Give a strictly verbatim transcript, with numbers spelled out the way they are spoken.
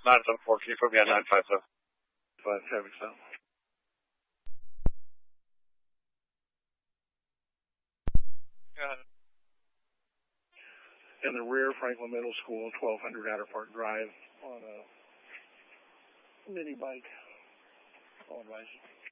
nine seven four, can you put me on nine five seven? five traffic stop. Got it. In the rear, Franklin Middle School, twelve hundred Outer Park Drive, on a mini bike. All advice.